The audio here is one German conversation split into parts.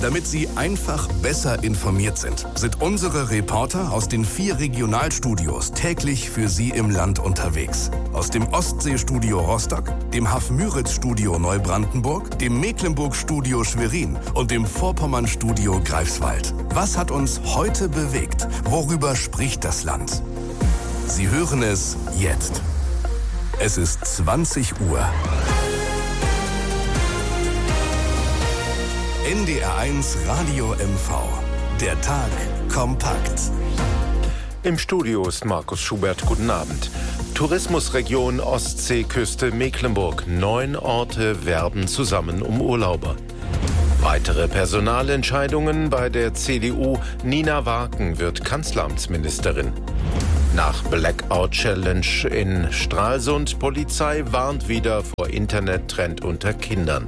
Damit Sie einfach besser informiert sind unsere Reporter aus den 4 Regionalstudios täglich für Sie im Land unterwegs. Aus dem Ostseestudio Rostock, dem Haff-Müritz-Studio Neubrandenburg, dem Mecklenburg-Studio Schwerin und dem Vorpommern-Studio Greifswald. Was hat uns heute bewegt? Worüber spricht das Land? Sie hören es jetzt. Es ist 20 Uhr. NDR1 Radio MV. Der Tag kompakt. Im Studio ist Markus Schubert. Guten Abend. Tourismusregion Ostseeküste Mecklenburg. 9 Orte werben zusammen um Urlauber. Weitere Personalentscheidungen bei der CDU. Nina Waken wird Kanzleramtsministerin. Nach Blackout-Challenge in Stralsund. Polizei warnt wieder vor Internettrend unter Kindern.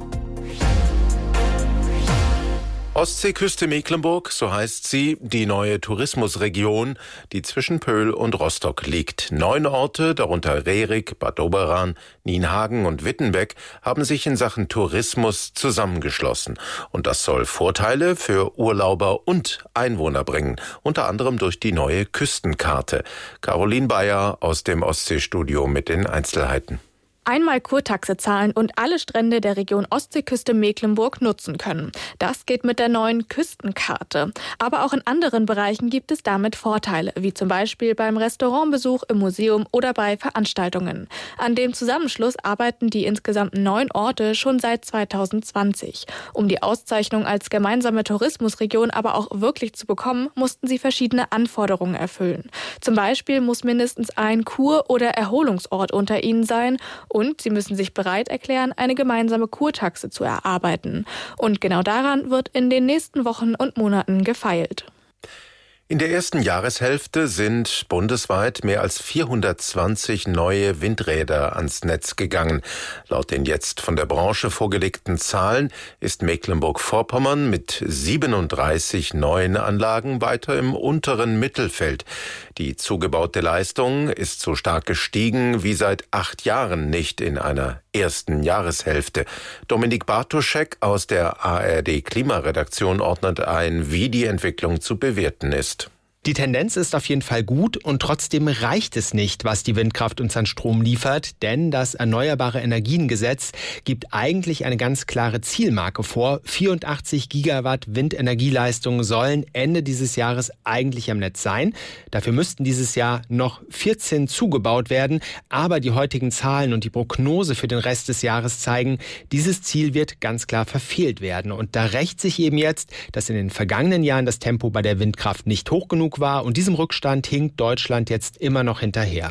Ostseeküste Mecklenburg, so heißt sie, die neue Tourismusregion, die zwischen Pöhl und Rostock liegt. 9 Orte, darunter Rerik, Bad Doberan, Nienhagen und Wittenbeck, haben sich in Sachen Tourismus zusammengeschlossen. Und das soll Vorteile für Urlauber und Einwohner bringen, unter anderem durch die neue Küstenkarte. Caroline Bayer aus dem Ostseestudio mit den Einzelheiten. Einmal Kurtaxe zahlen und alle Strände der Region Ostseeküste Mecklenburg nutzen können. Das geht mit der neuen Küstenkarte. Aber auch in anderen Bereichen gibt es damit Vorteile, wie zum Beispiel beim Restaurantbesuch, im Museum oder bei Veranstaltungen. An dem Zusammenschluss arbeiten die insgesamt 9 Orte schon seit 2020. Um die Auszeichnung als gemeinsame Tourismusregion aber auch wirklich zu bekommen, mussten sie verschiedene Anforderungen erfüllen. Zum Beispiel muss mindestens ein Kur- oder Erholungsort unter ihnen sein. Und sie müssen sich bereit erklären, eine gemeinsame Kurtaxe zu erarbeiten. Und genau daran wird in den nächsten Wochen und Monaten gefeilt. In der ersten Jahreshälfte sind bundesweit mehr als 420 neue Windräder ans Netz gegangen. Laut den jetzt von der Branche vorgelegten Zahlen ist Mecklenburg-Vorpommern mit 37 neuen Anlagen weiter im unteren Mittelfeld. Die zugebaute Leistung ist so stark gestiegen wie seit 8 Jahren nicht in einer ersten Jahreshälfte. Dominik Bartoschek aus der ARD Klimaredaktion ordnet ein, wie die Entwicklung zu bewerten ist. Die Tendenz ist auf jeden Fall gut und trotzdem reicht es nicht, was die Windkraft uns an Strom liefert, denn das Erneuerbare Energiengesetz gibt eigentlich eine ganz klare Zielmarke vor. 84 Gigawatt Windenergieleistung sollen Ende dieses Jahres eigentlich am Netz sein. Dafür müssten dieses Jahr noch 14 zugebaut werden, aber die heutigen Zahlen und die Prognose für den Rest des Jahres zeigen, dieses Ziel wird ganz klar verfehlt werden. Und da rächt sich eben jetzt, dass in den vergangenen Jahren das Tempo bei der Windkraft nicht hoch genug war und diesem Rückstand hinkt Deutschland jetzt immer noch hinterher.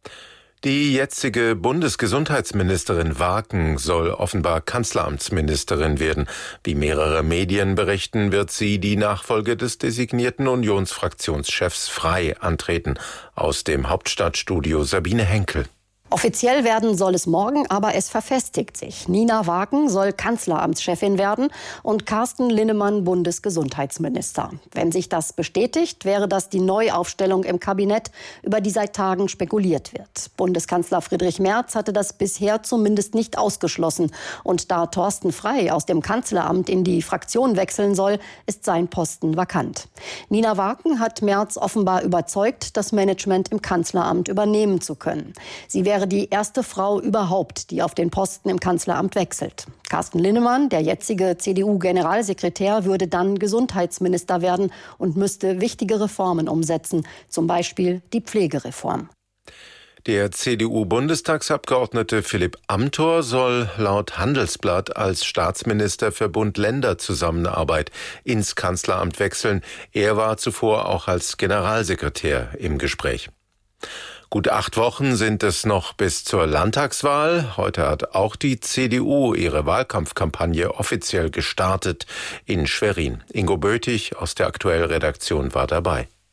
Die jetzige Bundesgesundheitsministerin Waken soll offenbar Kanzleramtsministerin werden. Wie mehrere Medien berichten, wird sie die Nachfolge des designierten Unionsfraktionschefs Frey antreten. Aus dem Hauptstadtstudio Sabine Henkel. Offiziell werden soll es morgen, aber es verfestigt sich. Nina Waken soll Kanzleramtschefin werden und Carsten Linnemann Bundesgesundheitsminister. Wenn sich das bestätigt, wäre das die Neuaufstellung im Kabinett, über die seit Tagen spekuliert wird. Bundeskanzler Friedrich Merz hatte das bisher zumindest nicht ausgeschlossen. Und da Thorsten Frey aus dem Kanzleramt in die Fraktion wechseln soll, ist sein Posten vakant. Nina Waken hat Merz offenbar überzeugt, das Management im Kanzleramt übernehmen zu können. Sie wäre die erste Frau überhaupt, die auf den Posten im Kanzleramt wechselt. Carsten Linnemann, der jetzige CDU-Generalsekretär, würde dann Gesundheitsminister werden und müsste wichtige Reformen umsetzen, zum Beispiel die Pflegereform. Der CDU-Bundestagsabgeordnete Philipp Amthor soll laut Handelsblatt als Staatsminister für Bund-Länder-Zusammenarbeit ins Kanzleramt wechseln. Er war zuvor auch als Generalsekretär im Gespräch. Gut 8 Wochen sind es noch bis zur Landtagswahl. Heute hat auch die CDU ihre Wahlkampfkampagne offiziell gestartet in Schwerin. Ingo Böthig aus der Aktuell-Redaktion war dabei.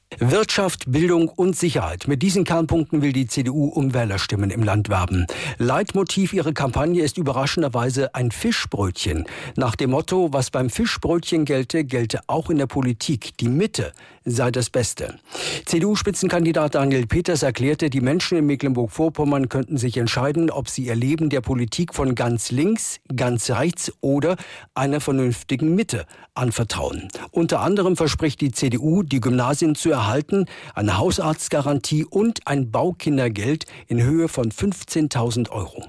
Wirtschaft, Bildung und Sicherheit. Mit diesen Kernpunkten will die CDU um Wählerstimmen im Land werben. Leitmotiv ihrer Kampagne ist überraschenderweise ein Fischbrötchen. Nach dem Motto, was beim Fischbrötchen gelte, gelte auch in der Politik. Die Mitte sei das Beste. CDU-Spitzenkandidat Daniel Peters erklärte, die Menschen in Mecklenburg-Vorpommern könnten sich entscheiden, ob sie ihr Leben der Politik von ganz links, ganz rechts oder einer vernünftigen Mitte anvertrauen. Unter anderem verspricht die CDU, die Gymnasien zu erhalten, eine Hausarztgarantie und ein Baukindergeld in Höhe von 15.000 Euro.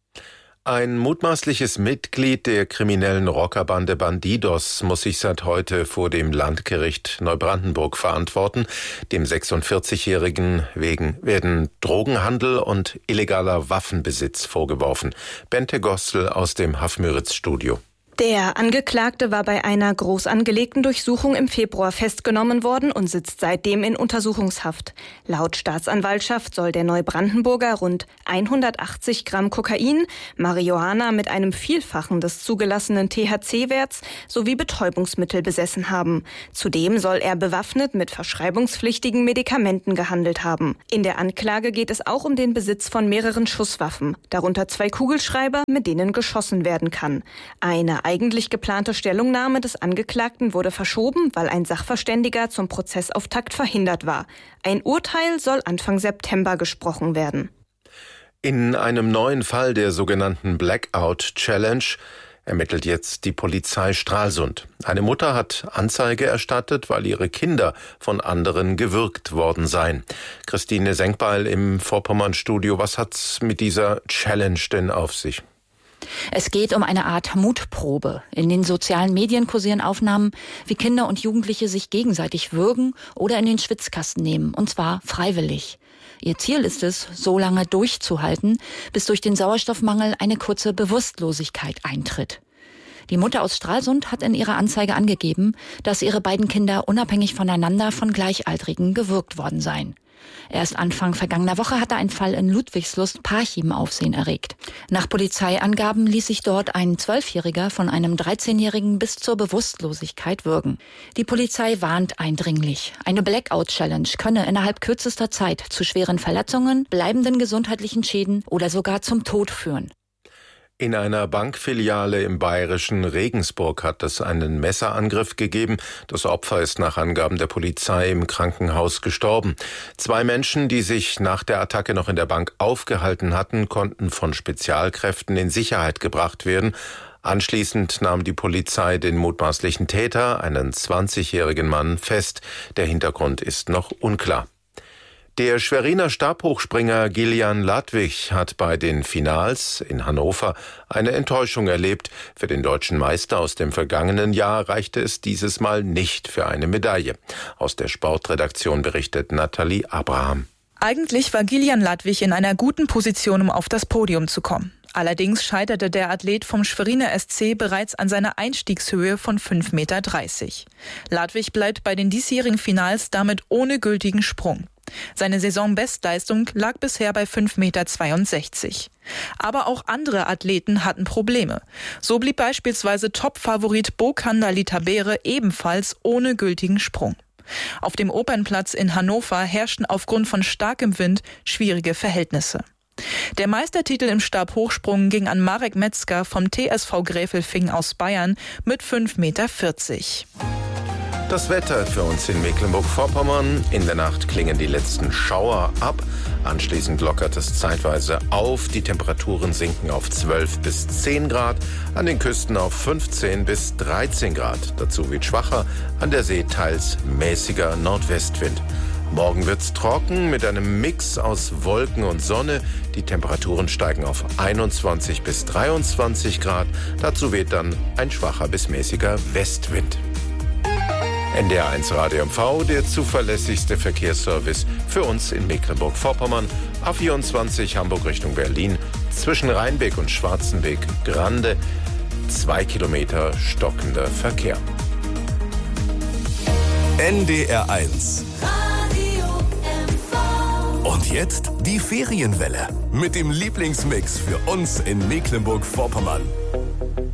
Ein mutmaßliches Mitglied der kriminellen Rockerbande Bandidos muss sich seit heute vor dem Landgericht Neubrandenburg verantworten. Dem 46-Jährigen werden Drogenhandel und illegaler Waffenbesitz vorgeworfen. Bente Gostel aus dem Haff-Müritz-Studio. Der Angeklagte war bei einer groß angelegten Durchsuchung im Februar festgenommen worden und sitzt seitdem in Untersuchungshaft. Laut Staatsanwaltschaft soll der Neubrandenburger rund 180 Gramm Kokain, Marihuana mit einem Vielfachen des zugelassenen THC-Werts sowie Betäubungsmittel besessen haben. Zudem soll er bewaffnet mit verschreibungspflichtigen Medikamenten gehandelt haben. In der Anklage geht es auch um den Besitz von mehreren Schusswaffen, darunter 2 Kugelschreiber, mit denen geschossen werden kann. Eine eigentlich geplante Stellungnahme des Angeklagten wurde verschoben, weil ein Sachverständiger zum Prozessauftakt verhindert war. Ein Urteil soll Anfang September gesprochen werden. In einem neuen Fall der sogenannten Blackout Challenge ermittelt jetzt die Polizei Stralsund. Eine Mutter hat Anzeige erstattet, weil ihre Kinder von anderen gewürgt worden seien. Christine Senkbeil im Vorpommern-Studio. Was hat's mit dieser Challenge denn auf sich? Es geht um eine Art Mutprobe. In den sozialen Medien kursieren Aufnahmen, wie Kinder und Jugendliche sich gegenseitig würgen oder in den Schwitzkasten nehmen, und zwar freiwillig. Ihr Ziel ist es, so lange durchzuhalten, bis durch den Sauerstoffmangel eine kurze Bewusstlosigkeit eintritt. Die Mutter aus Stralsund hat in ihrer Anzeige angegeben, dass ihre beiden Kinder unabhängig voneinander von Gleichaltrigen gewürgt worden seien. Erst Anfang vergangener Woche hatte ein Fall in Ludwigslust-Parchim Aufsehen erregt. Nach Polizeiangaben ließ sich dort ein 12-Jähriger von einem 13-Jährigen bis zur Bewusstlosigkeit würgen. Die Polizei warnt eindringlich. Eine Blackout-Challenge könne innerhalb kürzester Zeit zu schweren Verletzungen, bleibenden gesundheitlichen Schäden oder sogar zum Tod führen. In einer Bankfiliale im bayerischen Regensburg hat es einen Messerangriff gegeben. Das Opfer ist nach Angaben der Polizei im Krankenhaus gestorben. 2 Menschen, die sich nach der Attacke noch in der Bank aufgehalten hatten, konnten von Spezialkräften in Sicherheit gebracht werden. Anschließend nahm die Polizei den mutmaßlichen Täter, einen 20-jährigen Mann, fest. Der Hintergrund ist noch unklar. Der Schweriner Stabhochspringer Gillian Ladwig hat bei den Finals in Hannover eine Enttäuschung erlebt. Für den deutschen Meister aus dem vergangenen Jahr reichte es dieses Mal nicht für eine Medaille. Aus der Sportredaktion berichtet Nathalie Abraham. Eigentlich war Gillian Ladwig in einer guten Position, um auf das Podium zu kommen. Allerdings scheiterte der Athlet vom Schweriner SC bereits an seiner Einstiegshöhe von 5,30 Meter. Ladwig bleibt bei den diesjährigen Finals damit ohne gültigen Sprung. Seine Saisonbestleistung lag bisher bei 5,62 Meter. Aber auch andere Athleten hatten Probleme. So blieb beispielsweise Top-Favorit Bokanda Litabere ebenfalls ohne gültigen Sprung. Auf dem Opernplatz in Hannover herrschten aufgrund von starkem Wind schwierige Verhältnisse. Der Meistertitel im Stabhochsprung ging an Marek Metzger vom TSV Gräfelfing aus Bayern mit 5,40 Meter. Das Wetter für uns in Mecklenburg-Vorpommern. In der Nacht klingen die letzten Schauer ab. Anschließend lockert es zeitweise auf. Die Temperaturen sinken auf 12 bis 10 Grad. An den Küsten auf 15 bis 13 Grad. Dazu weht schwacher, an der See teils mäßiger Nordwestwind. Morgen wird's trocken mit einem Mix aus Wolken und Sonne. Die Temperaturen steigen auf 21 bis 23 Grad. Dazu weht dann ein schwacher bis mäßiger Westwind. NDR1 Radio MV, der zuverlässigste Verkehrsservice für uns in Mecklenburg-Vorpommern. A24 Hamburg Richtung Berlin, zwischen Rheinbeck und Schwarzenbeck, Grande, 2 Kilometer stockender Verkehr. NDR1 Und jetzt die Ferienwelle mit dem Lieblingsmix für uns in Mecklenburg-Vorpommern.